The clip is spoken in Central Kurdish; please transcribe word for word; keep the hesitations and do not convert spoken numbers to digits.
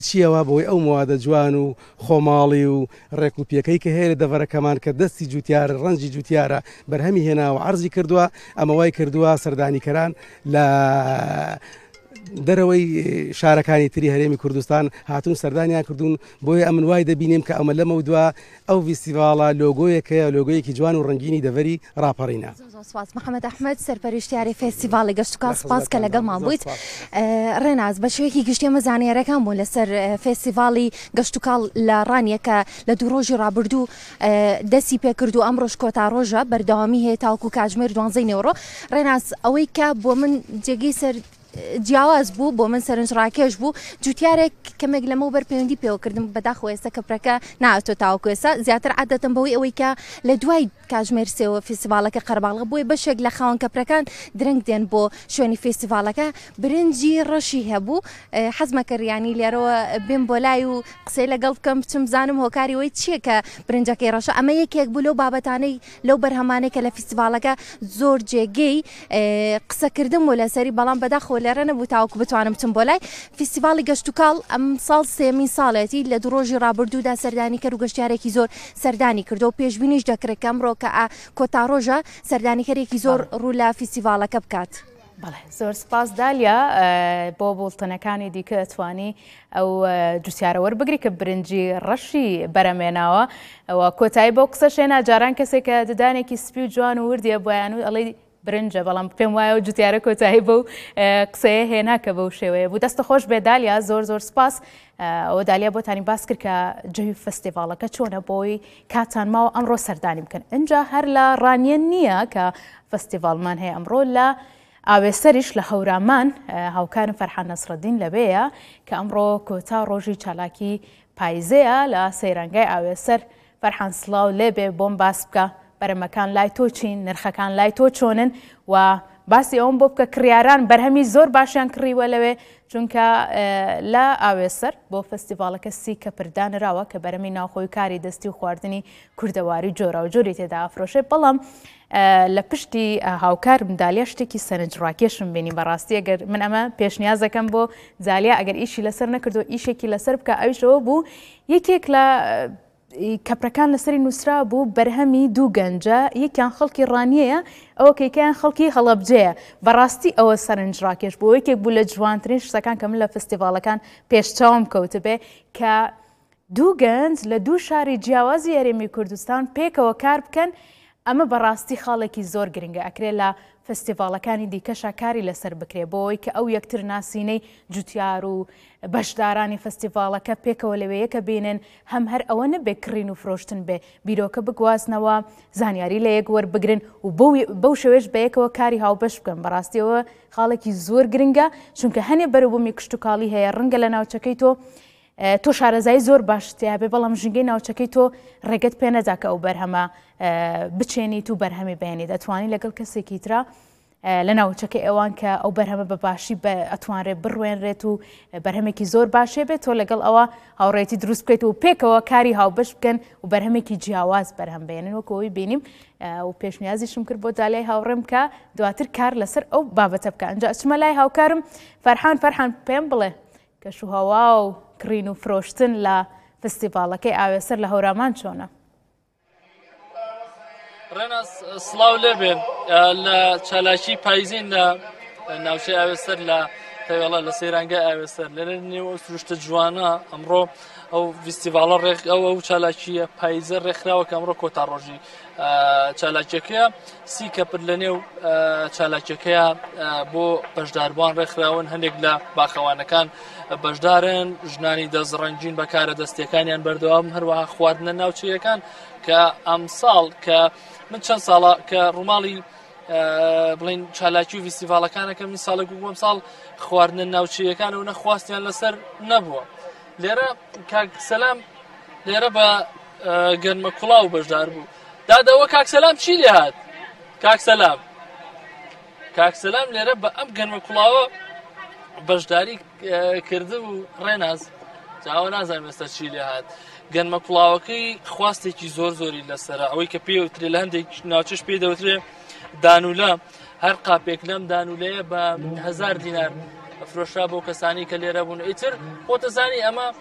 چیەوە بۆی ئەو موادە جوان و خۆماڵی و ڕێک و پێکەی کە هەیە لە دەڤەرەکەمان کە دەستی جوتیارە ڕەنجی جوتیارە بەرهەمی هێنا و عەرزی کردووە ئەمە وای کردووە سەردانیکەران لە دەرەوەی شارەکانی تری هەرێمی کوردستان هاتوون سەردانیان کردوون بۆیە ئەمن وای دەبینیم کە ئەمە لەمە دووە ئەو فیستیڤاڵە لۆگۆیەکەیە لۆگۆیەکی جوان و ڕنگینی دەڤەری ڕاپەڕینە. سپاس محەممەد ئەحمەد سەرپەرشتیاری فێستیڤاڵی گەشتوکاڵ سپاس کە لەگەڵمان بوویت. ڕێناز بە شێوەیەکی گشتی ئەمە زانیاریەکان بوون لەسەر فێستیڤاڵی گەشتوکاڵ لە ڕانیە کە لە دوو ڕۆژی ڕابردوو دەستی پێکرد و ئەمڕۆژ کۆتا ڕۆژە بەردەوامی هەیە تاوکو کاتژمێر دوانزەی نێوڕۆ. ڕێناز ئەوەی کە بۆ من جێگەی سەر جیاواز بوو بۆ من سەرنجڕاکێش بوو جوتیارێک کەمێک لەمە بەر پەیوەندی پێوەکردم بەداخۆ ئێستا کەپرەکە ناتۆ تاوەکو ئێستا زیاتر عادەتەن بەوەی ئەوەی کە لە دوای کاتژمێر سێوە فێستیڤاڵەکە قەرەباڵغ بووی بەشێک لە خاوەن کەپرەکان درەنگ دێن بۆ شوێنی فێستیڤاڵەکە برنجی ڕەشی هەبوو حەزمە کردیانی لێرەوە بێم بۆ لای و قسەی لەگەڵ بکەم بچم بزانم هۆکاری وەی چییە کە برنجەکەی ڕەشە ئەمە یەکێک بوو لەو بابەتانەی لەو بەرهەمانەی کە لە فێستیڤاڵەکە زۆر جێگەی قسەکردم و لەسەری بەڵام بەداخۆ لێرە نەبوو تاوەکو بتوانم بچم بۆ لای فێستیڤاڵی گەشتوکاڵ ئەم ساڵ سێمین ساڵێتی لە دوو ڕۆژی ڕابردوودا سەردانی کرد و گەشتیارێکی زۆر سەردانی کردو و پێشبینیش دەکرێت کە ئەمڕۆ کە کۆتا ڕۆژە سەردانیکەرێکی زۆر ڕوو لە فێستیڤاڵەکە بکات. بەڵێ زۆر سپاس دالیا بۆ بوڵتنەکانی دیکە ئەتوانی ئەو جوتیارە وەربگری کە برنجی ڕەشی بەرەمێناوە ئەوە کۆتایی بۆ قسە شێنا جاران کەسێک کە ددانێکی سپی و جوان و وردیە بۆیان و ئەڵێ برنجە بەڵام پێم وایە و جوتیارە کۆتایی بۆ قسەیە هێنا کە بەو شێوەیە بوو. دەستە خۆش بێ دالیا زۆر زۆر سپاس. ئەوە دالیا بۆتانی باس کرد کە جەوی فستیڤاڵەکە چۆنە بۆی کاتان ماوە ئەمڕۆ سەردانی بکەن. اینجا هەر لە ڕانیە نییە کە فستیڤاڵمان هەیە ئەمڕۆ لە ئاوێسەریش لە هەورامان هاوکارم فەرحان نەسڕەدین لەبەیە کە ئەمڕۆ کۆتا ڕۆژی چالاکی پایزەیە لە سەیرانگای ئاوێسەر. فەرحان سڵاو لێبێ بۆم باس بکە بەرەمەکان لای تۆ چین نرخەکان لای تۆ چۆنن و باسی ئەوم بۆ بکە کڕیاران بەرهەمی زۆر باشیان کڕیوە لەوێ چونکە لە ئاوێسەر بۆ فستیڤاڵەکە سی کە پردانراوە کە بەرەمی ناوخۆی کاری دەستی و خواردنی کوردەواری جۆرا و جۆری تێدا ئافرۆشێ. بەڵام لە پشتی هاوکارم دالیا شتێکی سەرنجڕاکێشم بینی بەڕاستی ئەگەر من ئەمە پێشنیازەکەم بۆ زالیا ئەگەر ئیشی لەسەر نەکردو ئیشێکی لەسەر بکە ئەویشەوە بوو یەکێک لە کەپرەکان لەسەری نووسرا بوو بەرهەمی دوو گەنجە یەکیان خەڵکی ڕانیەیە ئەوە کەیکیان خەڵکی هەڵەبجەیە. بەڕاستی ئەوە سەرنجڕاکێش بوو یەکێک بوو لە جوانترین شتەکان کە من لە فستیڤاڵەکان پێشچاوم کەوتبێ کە دوو گەنج لە دوو شاری جیاوازی هەرێمی کوردستان پێکەوە کار بکەن. ئەمە بەڕاستی خاڵێکی زۆر گرنگە ئەکرێ لە فستیڤاڵەکانی دیکەشە کاری لەسەر بکرێ بۆەوەی کە ئەو یەکتر ناسینەی جوتیار و بەشدارانی فستیڤاڵەکە پێکەوە لەوەیە کە بینن هەم هەر ئەوە نەبێ کڕین و فرۆشتن بێ بیرۆکە بگوازنەوە زانیاری لە یەک وەربگرن و بەو شێوێش بەیەکەوە کاری هاوبەش بکەن. بەڕاستیەوە خاڵێکی زۆر گرنگە چونکە هەنێ بەروبوومی کشتتوکاڵی هەیە ڕەنگە لە ناوچەکەی تۆ تۆ شارەزای زۆر باشتیا بێ بەڵام ژنگەی ناوچەکەی تۆ ڕێگەت پێ نەداکە ئەو بەرهەمە بچێنیت و بەرهەمی بێنیت. دەتوانی لەگەڵ کەسێکی ترا لە ناوچەکەی ئەوان کە ئەو بەرهەمە بە باشی ئەتوانرێت بڕوێنرێت و بەرهەمێکی زۆر باشێ بێت تۆ لەگەڵ ئەوە هاوڕێتی دروست بکەیت و پێکەوە کاری هاوبەش بکەن و بەرهەمێکی جیاواز بەرهەم بێنن وەکەوەی بینیم و پێشنیازیشم کرد بۆ دالای هاوڕێم کە دواتر کار لەسەر ئەو بابەتە بکە. ئەنجا ئەچمە لای هاوکارم فەرحان فەرحان پێم بڵێ کەشوهەوا و کڕین و فرۆشتن لە فستیڤاڵەکەی ئاوێسەر لە هەورامان چۆنە؟ ڕێناز سڵاو لێبێن لە چالاکی پاییزین لە ناوچەی ئاوێسەر لە تەوێڵە لە سەیرانگای ئاوێسەر لەرە نێوە سروشتە جوانە ئەمڕۆ ئەو فستیڤاڵە ڕێک ئەو ئەو چالاکیە پاییزە ڕێکخراوە کە ئەمڕۆ کۆتا ڕۆژی چالاکیەکەیە سی کەپر لە نێو چالاکیەکەیە بۆ بەشداربووان ڕێکخراون هەندێک لە باخەوانەکان بەشدارن ژنانی دەستڕەنجین بەکارە دەستیەکانیان بەردەوام هەروەها خواردنە ناوچەیەکان کە ئەم ساڵ کە من چەند ساڵە کە ڕووماڵی بڵین چالاکی و فستیڤاڵەکانەکە من ساڵێک بووم ساڵ خواردنە ناوچەیەکان و نەخواستیان لەسەر نەبووە. لێرە کاک سەلام لێرە بە گەرمە کوڵاو بەشدار بوو دادەوە کاک سەلام چی لێ هات؟ کاک سەلام کاک سەلام لێرە بە ئەم گەرمە کوڵاوە بەشداری کرده و ڕێناز جاوە نازانم ئێستا چی لێ هات. گەرمە کوڵاوەکەی خواستێکی زۆر زۆری لەسەرە ئەوەی کە پێوترێ لە هەندێک ناوچەش پێ دەوترێ دانولە هەر قاپێک لەم دانولەیە بە هەزار دینار فرۆشرا بۆ کەسانی کە لێرە بوون ئیتر خۆتەزانی ئەمە